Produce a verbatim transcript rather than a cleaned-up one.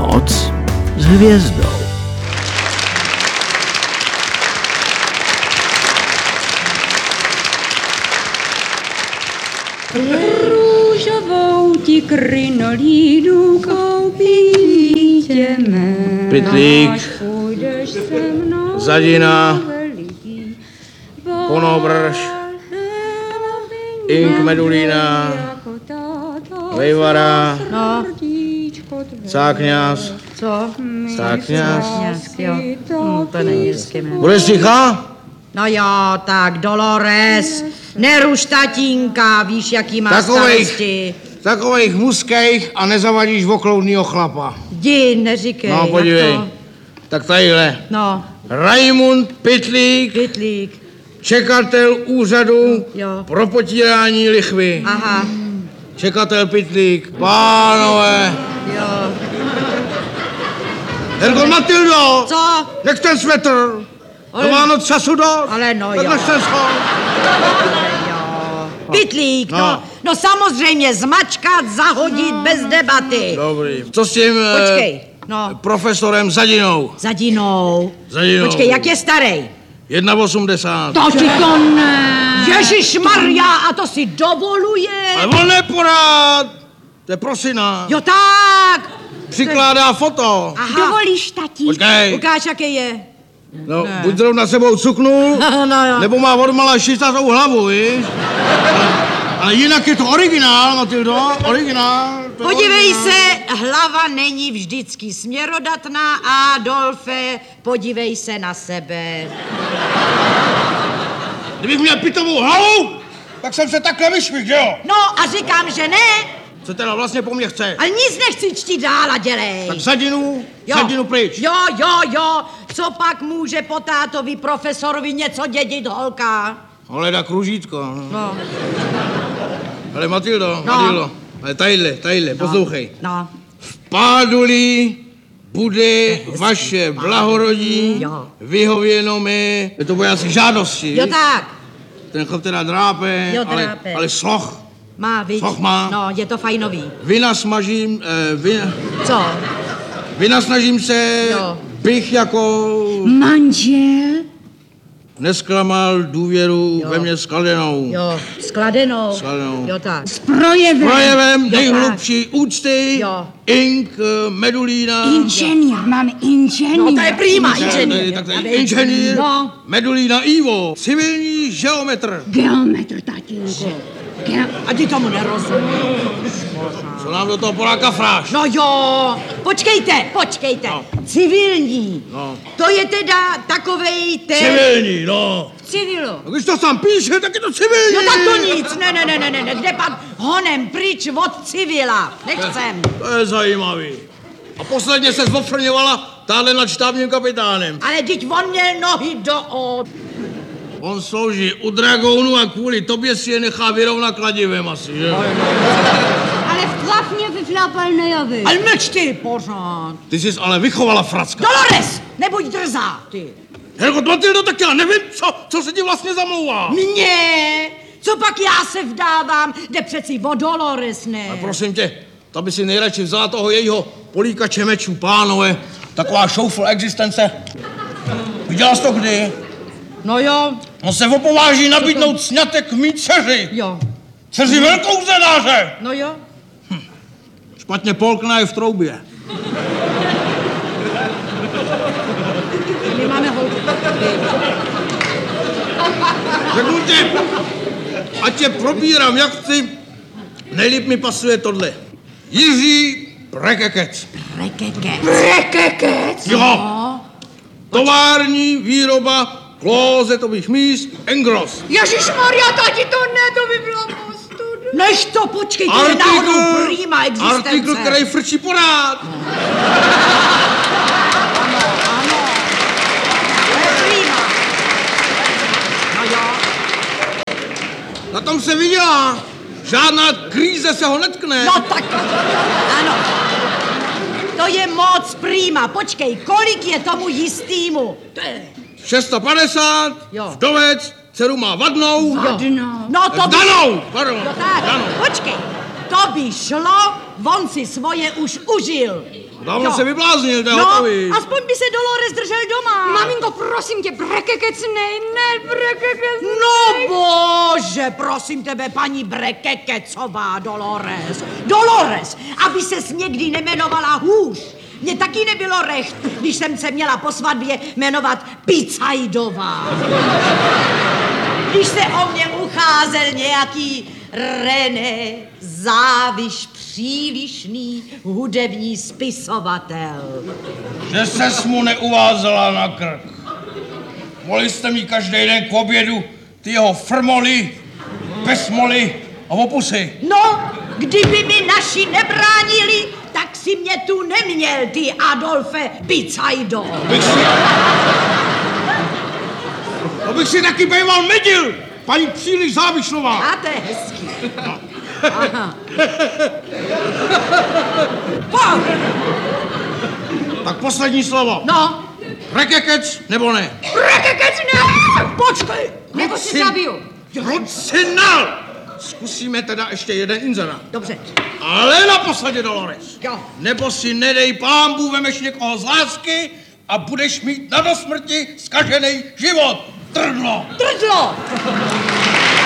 Noc s hvězdou. Růžovou ti krinolínu koupí jdeme. Pytlík, Zadina, Ponobrž, Ink Medulína, Vejvara, No. Cákňas. Co? Cákňas. Jo. Hm, to není hezky jméno. Budeš ticha? No jo, tak Dolores, neruš tatínka, víš, jaký má Takovejch, starosti. takovejch muskejch a nezavadíš okloudnýho chlapa. Jdi, neříkej. No jak podívej, to? tak tadyhle. No, Raimund Pytlík, Pytlík. čekatel úřadu Jo. pro potírání lichvy. Aha, Čekatel Pytlík, pánové. jo. Herko Matildo, Co? nech ten svetr. Ale- Do Vánoc času dost. Ale no Tak jo. nech ten schod. Jo. Pytlík, no. No. no. No samozřejmě, zmačkat, zahodit bez debaty. Dobrý. Co s tím eh, Počkej, no, profesorem Zadinou? Zadinou. Zadinou. Počkej, jak je starej? jedna osmdesát. To ti to ne. Ježišmarja, a to si dovoluje? Ale on neporad. To je prosina. Jo tak. Přikládá foto. Aha. Dovolíš, tatí? Počkej. Ukáž, jaký je. No, buď zrovna sebou cuknul, No jo. nebo má odmala šistatou hlavu, víš? Ale jinak je to originál, Matildo, originál. To je Podívej originál. se, hlava není vždycky směrodatná, Adolfe, podívej se na sebe. Kdybych měl pitovou hlavu, tak jsem se takhle vyšvih, že jo? No a říkám, že ne, Co teda vlastně po mně chce? ale nic nechci čtít dál a dělej. Tak Zadinu, Zadinu pryč. Jo, jo, jo, co pak může po tátovi profesorovi něco dědit holka? Holeda kružítko. No. No, Ale Matildo, No. Matildo, ale tadyhle, tadyhle, poslouchej. no, Pádulí bude vaše blahorodí Jo. vyhověno mi, to bude asi žádosti. jo tak, Ten chlap teda drápe, Jo, ale, drápe. ale sloh. má, viď? Sloh má. No, je to fajnový. Vynasmažím, eh, vy, Co? vynasnažím se, Jo. bych jako Manžel? nesklamal důvěru Jo. ve mně skladenou. Jo, skladenou. Skladenou. Jo tak. S projevem. Projevem tak. nejhlubší úcty, Jo. Ink eh, Medulína. Inženýr, máme inženýr. No to je prýma, Ne, inženýr. tak to je Aby- inženýr, No, Medulína Ivo, civilní geometr. Geometr, tatínku. Ge- a ty tomu nerozumíš. Co nám do toho podá kafráš? No jo, počkejte, počkejte. No. Civilní. No. To je teda takovej ten... Civilní, no. Civilu. A když to sám píše, tak je to civilní. No tak to nic, ne, ne, ne, ne, ne, ne, kde pak honem pryč od civila, nechcem. To je zajímavý. A posledně se zofrňovala táhle nad štábním kapitánem. Ale teď on měl nohy do od. On slouží u dragounu a kvůli tobě si je nechá vyrovnat kladivem asi, že? Ale v tlafně vyflápal nejaví. Ale mlč ty pořád. Ty jsi ale vychovala fracka. Dolores, nebuď drzá, ty. Herko, Matildo, tak já nevím, co, co se ti vlastně zamlouvá. Mně? Co pak já se vdávám? Jde přeci o Dolores, ne? A prosím tě, ta by si nejradši vzala toho jejího políkače mečů, pánové. Taková šoufl existence. Viděla jsi to kdy? No jo, On se opováží nabídnout sňatek mý dceři. jo, Dceři velkou zenáře. no jo. Špatně polkná je v troubě. My máme holku. Řeknu ti, ať tě probírám, jak chci, nejlíp mi pasuje tohle. Jiří Brekekec. Rekeke. Rekekec. Jo. Tovární výroba klozetových míst Engros. Ježišmarja, tati, to ne, to by bylo postudu. Než to, počkej, to je náhodou prýma existence. artikl, který frčí porád. Ano, to je prýma. No jo. Na tom se vydělá. Žádná kríze se ho netkne. No tak, ano. To je moc prýma. Počkej, kolik je tomu jistýmu? To je... šest set padesát, Jo. vdovec, dceru má vadnou. Vadnou. No to by... Danou, pardon. No tak, Danou. počkej. To by šlo on si svoje už užil. Dávno Jo. se vybláznil, to je No, hotový. aspoň by se Dolores držel doma. Maminko, prosím tě, brekekecnej, ne, brekekecnej. No bože, prosím tebe, paní Brekekecová, Dolores. Dolores, aby ses někdy nemenovala hůř. Mně taky nebylo recht, když jsem se měla po svatbě jmenovat Picajdová. Když se o mě ucházel nějaký René Záviš, přílišný hudební spisovatel. Že ses mu neuvázela na krk. Mohli jste mít každý den k obědu ty jeho frmoly, besmoly a opusy. No, kdyby mi naši nebránili, tak si mě tu neměl, ty Adolfe Picajdo. Bych si... To bych si taky bejval medil, paní příliš Závišlová. A to je hezký. Aha. Pojď. Tak poslední slovo. No, Rekekec nebo ne? Brekekec, ne! Počkej. Nebo se zabiju. Proč si nal? Zkusíme teda ještě jeden inzerát. Dobře. Ale naposledy, Dolores. Jo. Nebo si nedej pámbu, vemeš někoho z lásky a budeš mít na dosmrti zkažený život. Trdlo. Trdlo.